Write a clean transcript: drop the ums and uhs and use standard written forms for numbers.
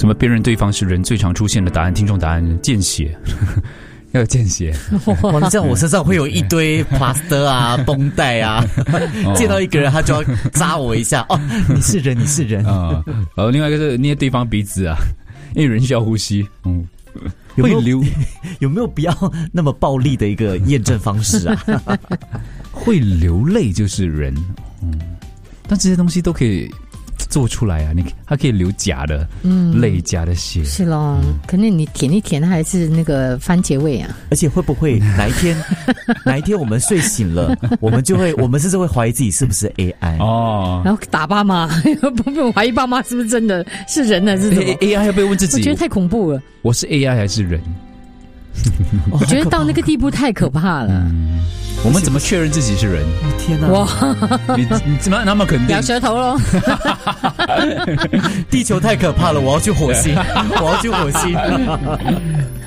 么辨认对方是人最常出现的答案？听众答案：见血。要有见血。 哇，那这样我身上会有一堆 plaster 啊、绷带啊，见到一个人他就要扎我一下。哦，你是人，你是人啊。然后另外一个是捏对方鼻子啊，因为人需要呼吸。 会流有没有比较那么暴力的一个验证方式啊？ 会流泪就是人，但这些东西都可以做出来啊！它可以流假的泪、假的血， 是咯。可能你舔一舔，它还是那个番茄味啊。 而且会不会哪一天我们睡醒了，我们甚至会怀疑自己是不是 AI 哦， 然后打爸妈，不怀疑爸妈是不是真的是人呢？是什么 AI 要不要问自己？ 我觉得太恐怖了。 我是 AI 还是人？ 我觉得到那个地步太可怕了。 我们怎么确认自己是人？ 天哪！ 哇， 你怎么那么肯定？ 咬舌头咯。 地球太可怕了，我要去火星，我要去火星。